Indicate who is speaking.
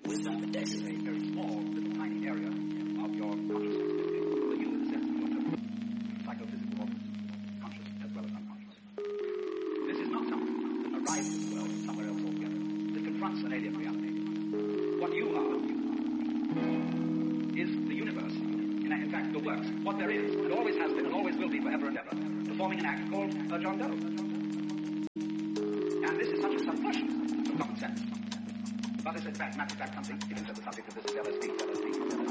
Speaker 1: wisdom index is a very small, little tiny area of your consciousness. The you in the sense of your psychophysical organism, conscious as well as unconscious. This is not something that arrives in the world somewhere else altogether. It confronts an alien reality. What you are is the universe. In fact, the works, what there is, and always has been, and always will be forever and ever, performing an act called John Doe. And this is such a subversion of common sense. But it's in fact, matter of fact, something, even as the subject of this is LSD.